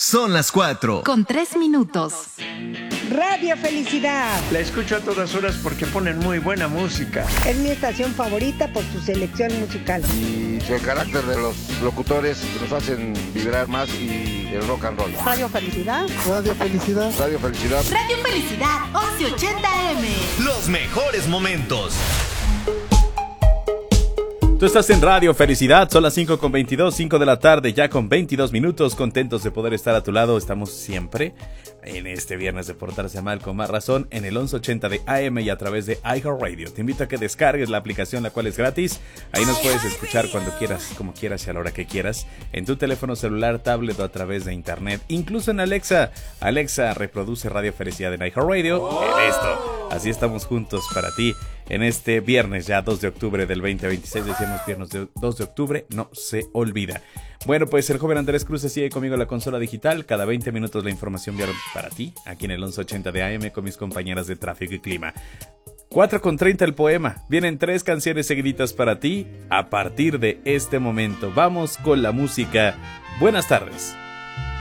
Son las 4. Con 3 minutos. Radio Felicidad. La escucho a todas horas porque ponen muy buena música. Es mi estación favorita por su selección musical. Y el carácter de los locutores nos hacen vibrar más y el rock and roll. Radio Felicidad. Radio Felicidad. Radio Felicidad. Radio Felicidad 1180M. Los mejores momentos. Tú estás en Radio Felicidad, son las 5:22, 5 de la tarde, ya con 22 minutos, contentos de poder estar a tu lado. Estamos siempre en este viernes de Portarse Mal con Más Razón en el 1180 de AM y a través de iHeartRadio. Te invito a que descargues la aplicación, la cual es gratis. Ahí nos puedes escuchar cuando quieras, como quieras y a la hora que quieras, en tu teléfono celular, tablet o a través de internet, incluso en Alexa. Alexa, reproduce Radio Felicidad en iHeartRadio. Listo. Así estamos juntos para ti en este viernes ya 2 de octubre del 2026. Decíamos viernes 2 de octubre, no se olvida. Bueno, pues el joven Andrés Cruz sigue conmigo en la consola digital. Cada 20 minutos la información vial para ti, aquí en el 1180 de AM con mis compañeras de tráfico y clima. 4:30 el poema. Vienen 3 canciones seguiditas para ti a partir de este momento. Vamos con la música. Buenas tardes.